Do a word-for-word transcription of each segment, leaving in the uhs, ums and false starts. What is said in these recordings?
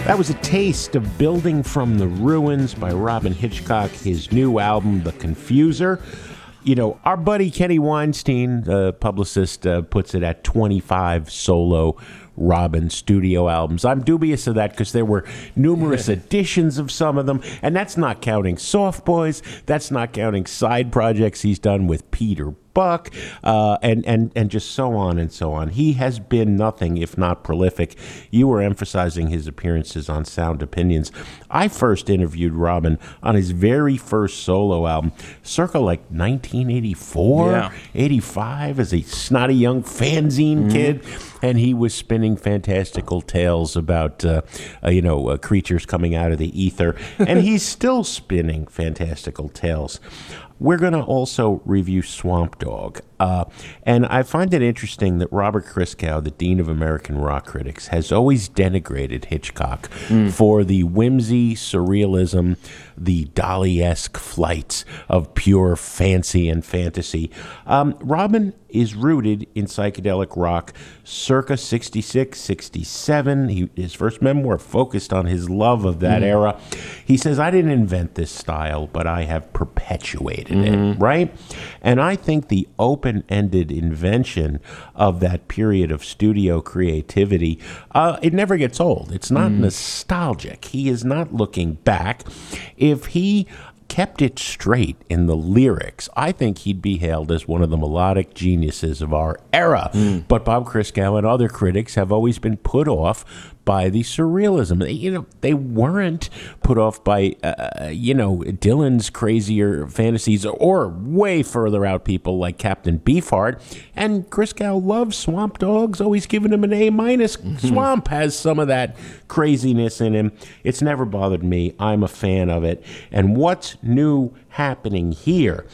That was a taste of Building from the Ruins by Robyn Hitchcock, his new album, The Confuser. You know, our buddy Kenny Weinstein, the publicist, uh, puts it at twenty-five solo Robyn studio albums. I'm dubious of that because there were numerous editions of some of them, and that's not counting Soft Boys. That's not counting side projects he's done with Peter Buck, uh, and, and, and just so on and so on. He has been nothing if not prolific. You were emphasizing his appearances on Sound Opinions. I first interviewed Robyn on his very first solo album, circa like nineteen eighty-four, yeah. eighty-five, as a snotty young fanzine mm-hmm. kid, and he was spinning fantastical tales about, uh, uh, you know, uh, creatures coming out of the ether, and he's still spinning fantastical tales. We're going to also review Swamp Dogg. Uh, and I find it interesting that Robert Christgau, the Dean of American Rock Critics, has always denigrated Hitchcock mm. for the whimsy, surrealism, the Dali-esque flights of pure fancy and fantasy. Um, Robyn is rooted in psychedelic rock circa sixty-six, sixty-seven. He, his first memoir focused on his love of that mm. era. He says, I didn't invent this style, but I have perpetuated mm-hmm. it, right? And I think the open-ended invention of that period of studio creativity, uh, it never gets old. It's not mm. nostalgic. He is not looking back. If he kept it straight in the lyrics, I think he'd be hailed as one of the melodic geniuses of our era. Mm. But Bob Christgau and other critics have always been put off by the surrealism. You know, they weren't put off by, uh, you know, Dylan's crazier fantasies or way further out people like Captain Beefheart. And Christgau loves Swamp Dogg's, always giving him an A minus. Mm-hmm. Swamp has some of that craziness in him. It's never bothered me. I'm a fan of it. And what's new happening here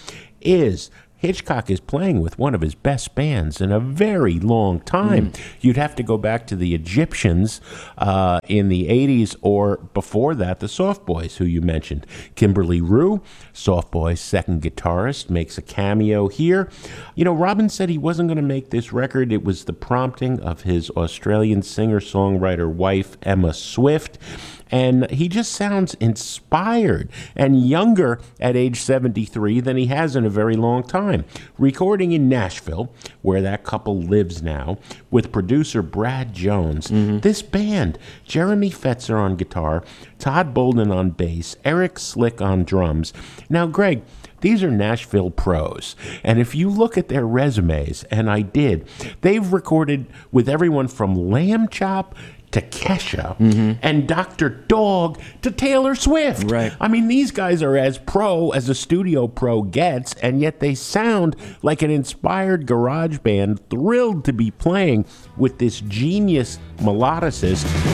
is Hitchcock is playing with one of his best bands in a very long time. Mm. You'd have to go back to the Egyptians uh, in the eighties, or before that, the Soft Boys, who you mentioned. Kimberly Rue, Soft Boys' second guitarist, makes a cameo here. You know, Robyn said he wasn't going to make this record. It was the prompting of his Australian singer-songwriter wife, Emma Swift. And he just sounds inspired and younger at age seventy-three than he has in a very long time. Recording in Nashville, where that couple lives now, with producer Brad Jones. Mm-hmm. This band, Jeremy Fetzer on guitar, Todd Bolden on bass, Eric Slick on drums. Now, Greg, these are Nashville pros. And if you look at their resumes, and I did, they've recorded with everyone from Lamb Chop to Kesha, mm-hmm. and Doctor Dog to Taylor Swift. Right. I mean, these guys are as pro as a studio pro gets, and yet they sound like an inspired garage band thrilled to be playing with this genius melodicist.